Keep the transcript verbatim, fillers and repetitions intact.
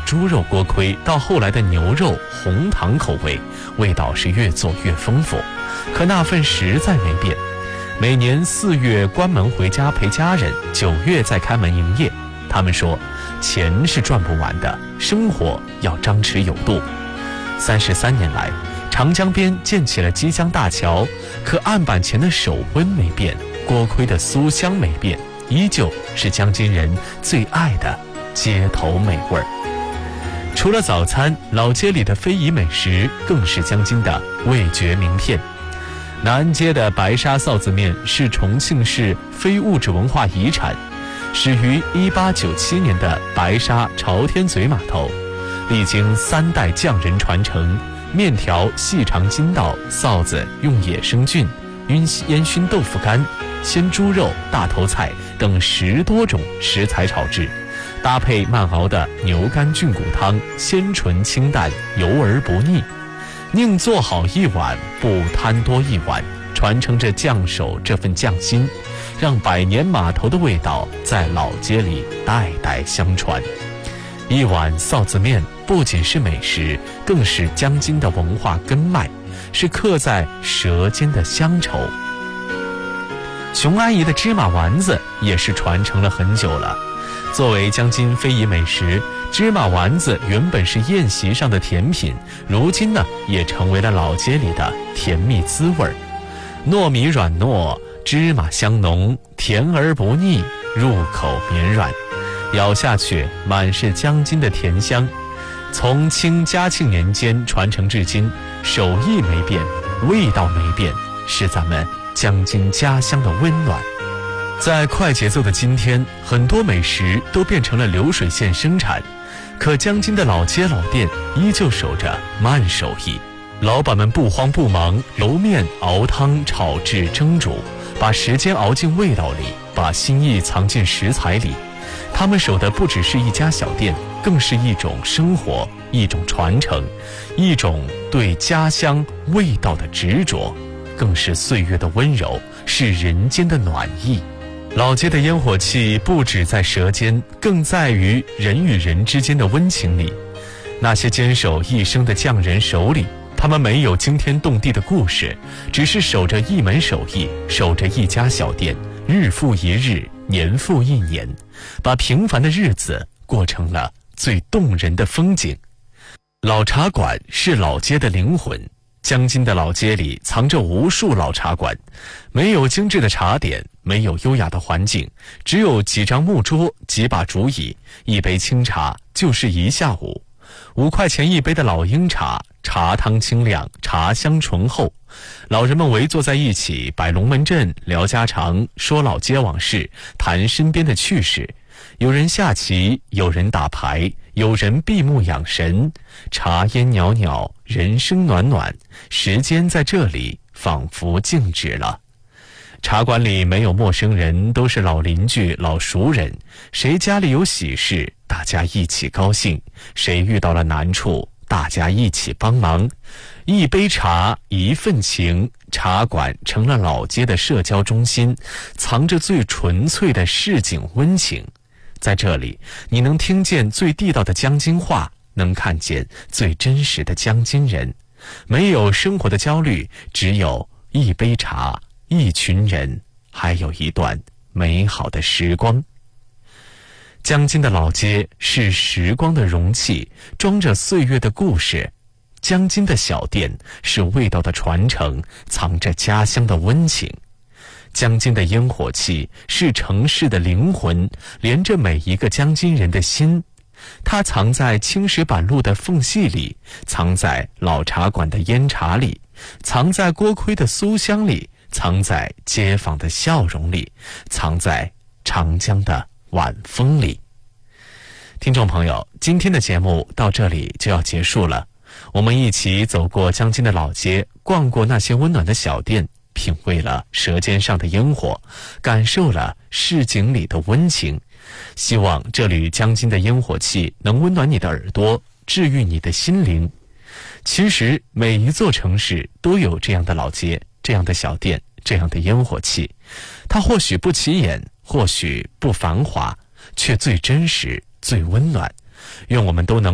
猪肉锅盔到后来的牛肉、红糖口味，味道是越做越丰富，可那份实在没变。每年四月关门回家陪家人，九月再开门营业。他们说，钱是赚不完的，生活要张弛有度。三十三年来，长江边建起了机江大桥，可案板前的手温没变，锅盔的酥香没变，依旧是江津人最爱的街头美味儿。除了早餐，老街里的非遗美食更是江津的味觉名片。南街的白沙臊子面是重庆市非物质文化遗产，始于一八九七年的白沙朝天嘴码头，历经三代匠人传承，面条细长筋道，臊子用野生菌、晕烟熏豆腐干、鲜猪肉、大头菜等十多种食材炒制，搭配慢熬的牛肝菌骨汤，鲜纯清淡，油而不腻。宁做好一碗，不贪多一碗，传承着匠手这份匠心，让百年码头的味道在老街里代代相传。一碗臊子面不仅是美食，更是江津的文化根脉，是刻在舌尖的乡愁。熊阿姨的芝麻丸子也是传承了很久了。作为江津非遗美食，芝麻丸子原本是宴席上的甜品，如今呢也成为了老街里的甜蜜滋味。糯米软糯，芝麻香浓，甜而不腻，入口绵软，咬下去满是江津的甜香。从清嘉庆年间传承至今，手艺没变，味道没变，是咱们江津家乡的温暖。在快节奏的今天，很多美食都变成了流水线生产，可江津的老街老店依旧守着慢手艺。老板们不慌不忙，揉面、熬汤、炒制、蒸煮，把时间熬进味道里，把心意藏进食材里。他们守的不只是一家小店，更是一种生活，一种传承，一种对家乡味道的执着，更是岁月的温柔，是人间的暖意。老街的烟火气不只在舌尖，更在于人与人之间的温情里。那些坚守一生的匠人手里，他们没有惊天动地的故事，只是守着一门手艺，守着一家小店，日复一日，年复一年，把平凡的日子过成了最动人的风景。老茶馆是老街的灵魂，江津的老街里藏着无数老茶馆，没有精致的茶点，没有优雅的环境，只有几张木桌，几把竹椅，一杯清茶就是一下午。五块钱一杯的老鹰茶，茶汤清亮，茶香醇厚，老人们围坐在一起，摆龙门阵，聊家常，说老街往事，谈身边的趣事。有人下棋，有人打牌，有人闭目养神，茶烟袅袅，人声暖暖，时间在这里仿佛静止了。茶馆里没有陌生人，都是老邻居、老熟人，谁家里有喜事，大家一起高兴，谁遇到了难处，大家一起帮忙。一杯茶，一份情，茶馆成了老街的社交中心，藏着最纯粹的市井温情。在这里，你能听见最地道的江津话，能看见最真实的江津人。没有生活的焦虑，只有一杯茶，一群人，还有一段美好的时光。江津的老街是时光的容器，装着岁月的故事。江津的小店是味道的传承，藏着家乡的温情。江津的烟火气是城市的灵魂，连着每一个江津人的心。它藏在青石板路的缝隙里，藏在老茶馆的烟茶里，藏在锅盔的酥香里，藏在街坊的笑容里，藏在长江的晚风里。听众朋友，今天的节目到这里就要结束了。我们一起走过江津的老街，逛过那些温暖的小店，品味了舌尖上的烟火，感受了市井里的温情。希望这缕江津的烟火气能温暖你的耳朵，治愈你的心灵。其实每一座城市都有这样的老街，这样的小店，这样的烟火气。它或许不起眼，或许不繁华，却最真实，最温暖。愿我们都能